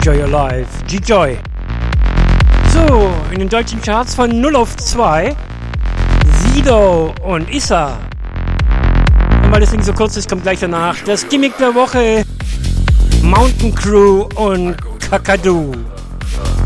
Enjoy Your Life, G-Joy. So, in den deutschen Charts von 0 auf 2, Sido und Issa. Und weil das Ding so kurz ist, kommt gleich danach das Gimmick der Woche, Mountain Crew und Kakadu.